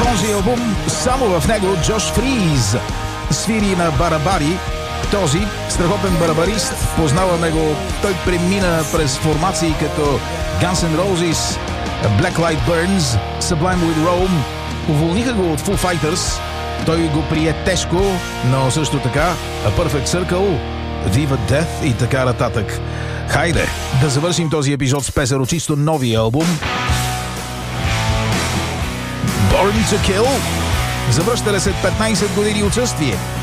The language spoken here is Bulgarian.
онзи албум, само в него Джош Фриз свири на барабари. Този страхотен барабарист, познаваме го, той премина през формации като Guns N' Roses, Black Light Burns, Sublime with Rome. Уволниха го от Foo Fighters, той го прие тежко, но също така A Perfect Circle, Viva Death и така нататък. Хайде да завършим този епизод с песен от чисто новия албум Born to Kill. Завръщане след 15 години отсъствие.